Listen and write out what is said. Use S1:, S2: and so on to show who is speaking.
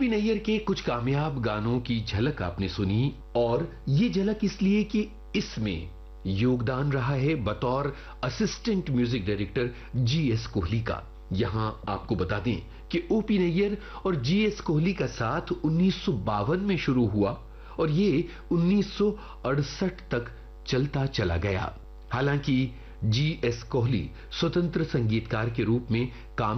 S1: OP Nayyar के कुछ कामयाब गानों की झलक आपने सुनी, और ये झलक इसलिए कि इसमें योगदान रहा है बतौर assistant music director GS Kohli का। यहां आपको बता दें कि ओपी नैयर और जीएस कोहली का साथ 1952 में शुरू हुआ और ये 1968 तक चलता चला गया। हालांकि जीएस कोहली स्वतंत्र संगीतकार के रूप में काम